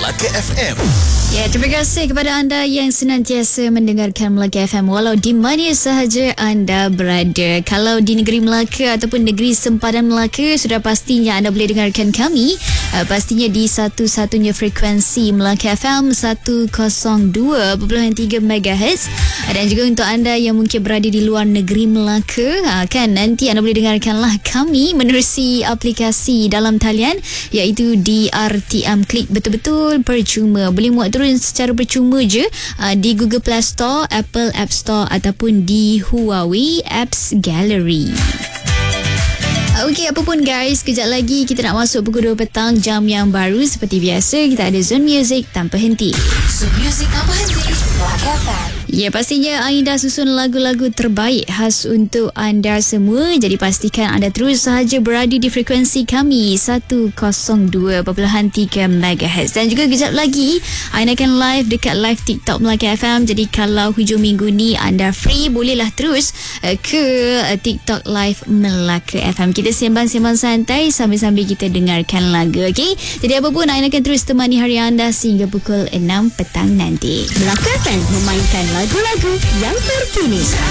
Melaka FM. Ya, terima kasih kepada anda yang senantiasa mendengarkan Melaka FM walau di mana sahaja anda berada. Kalau di negeri Melaka ataupun negeri sempadan Melaka, sudah pastinya anda boleh dengarkan kami pastinya di satu-satunya frekuensi Melaka FM 102.3 MHz. Dan juga untuk anda yang mungkin berada di luar negeri Melaka, kan nanti anda boleh dengarkanlah kami menerusi aplikasi dalam talian iaitu di RTM Klik, betul-betul percuma. Boleh muat turun secara percuma je di Google Play Store, Apple App Store ataupun di Huawei Apps Gallery. Okey, apa pun guys, kejap lagi kita nak masuk pukul 2 petang, jam yang baru. Seperti biasa, kita ada Zone Music tanpa henti. Zone Music tanpa henti, Melaka FM. Ya, pastinya Aida susun lagu-lagu terbaik khas untuk anda semua. Jadi pastikan anda terus sahaja berada di frekuensi kami 102.3 MHz. Dan juga kejap lagi Aida akan live dekat live TikTok Melaka FM. Jadi kalau hujung minggu ni anda free, bolehlah terus ke TikTok live Melaka FM. Kita sembang-sembang santai sambil-sambil kita dengarkan lagu, okey? Jadi apa pun Aida akan terus temani hari anda sehingga pukul 6 petang nanti. Melaka FM memainkan lagu-lagu yang terkini.